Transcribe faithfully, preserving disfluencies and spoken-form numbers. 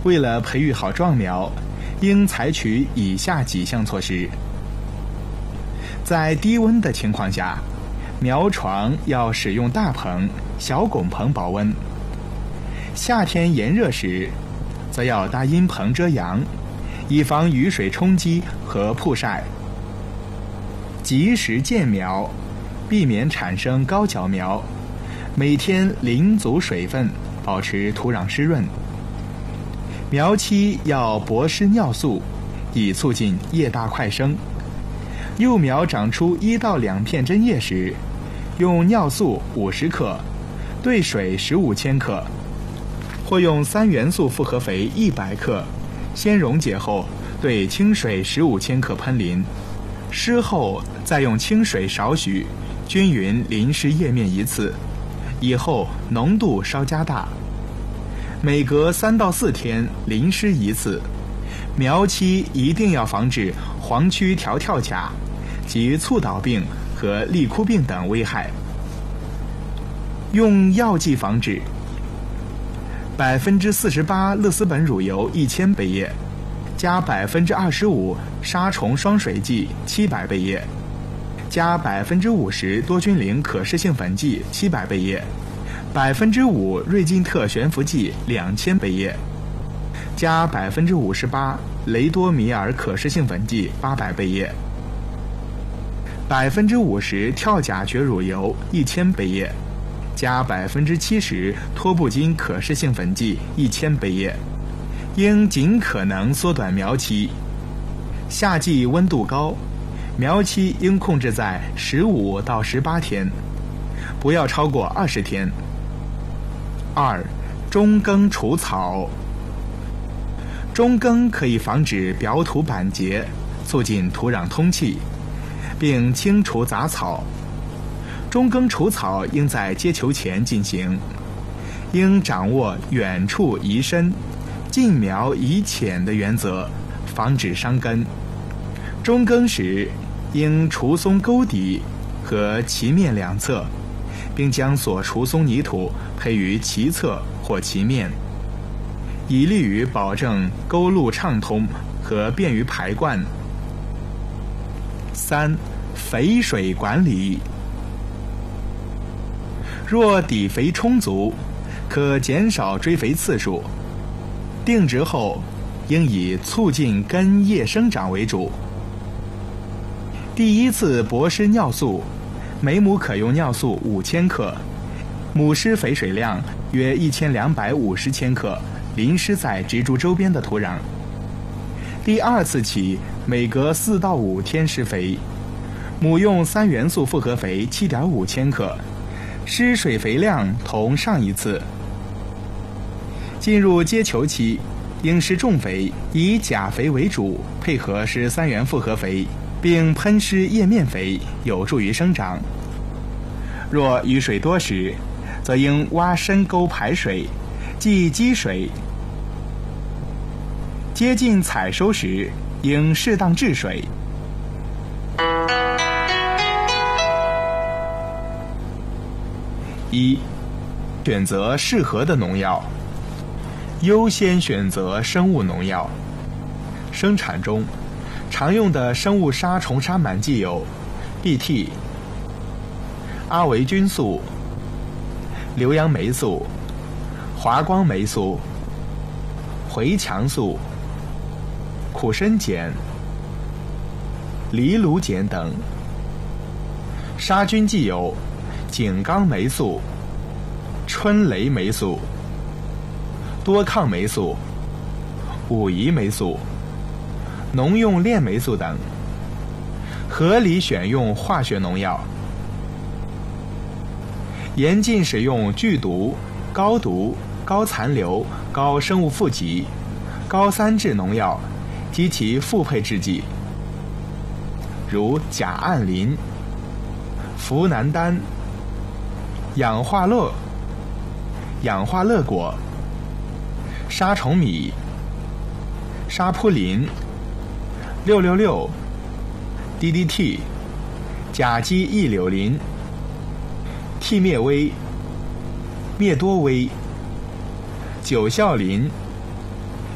为了培育好壮苗，应采取以下几项措施。在低温的情况下，苗床要使用大棚、小拱棚保温；夏天炎热时，则要搭阴棚遮阳，以防雨水冲击和曝晒。及时见苗，避免产生高脚苗，每天淋足水分，保持土壤湿润。苗期要博施尿素，以促进叶大快生。幼苗长出一到两片针叶时，用尿素五十克兑水十五千克，或用三元素复合肥一百克，先溶解后兑清水十五千克喷淋，湿后再用清水少许均匀淋湿叶面一次，以后浓度稍加大，每隔三到四天淋湿一次。苗期一定要防止黄曲条跳甲及促倒病和立枯病等危害。用药剂防治：百分之四十八勒斯苯乳油一千倍液，加百分之二十五杀虫双水剂七百倍液，加百分之五十多菌灵可施性粉剂七百倍液，百分之五瑞金特悬浮剂两千倍液，加百分之五十八雷多米尔可施性粉剂八百倍液，百分之五十跳甲蕨乳油一千倍液，加百分之七十托布金可施性粉剂一千倍液，应尽可能缩短苗期。夏季温度高，苗期应控制在十五到十八天，不要超过二十天。二、中耕除草。中耕可以防止表土板结，促进土壤通气，并清除杂草。中耕除草应在接球前进行，应掌握远处移深、近苗移浅的原则，防止伤根。中耕时应除松沟底和其面两侧，并将所除松泥土配于其侧或其面，以利于保证沟路畅通和便于排灌。三、肥水管理。若底肥充足，可减少追肥次数。定植后，应以促进根叶生长为主。第一次博施尿素，每亩可用尿素五千克，亩施肥水量约一千两百五十千克，淋施在植株周边的土壤。第二次起，每隔四到五天施肥，亩用三元素复合肥七点五千克，施水肥量同上一次。进入接球期，应施重肥，以钾肥为主，配合施三元复合肥，并喷施叶面肥，有助于生长。若雨水多时，则应挖深沟排水，即积水。接近采收时，应适当治水。一、选择适合的农药，优先选择生物农药。生产中常用的生物杀虫杀螨剂有 B T、阿维菌素、硫杨霉素、华光霉素、回强素、苦参碱、藜芦碱等。杀菌剂有井冈霉素、春雷霉素、多抗霉素、武夷霉素、农用链霉素等。合理选用化学农药，严禁使用剧毒、高毒、高残留、高生物负极、高三质农药及其复配制剂，如甲胺磷、呋喃丹、氧化乐、氧化乐果、杀虫米、沙扑林、六六六、D D T、甲基异柳林、替灭威、灭多威、九效林、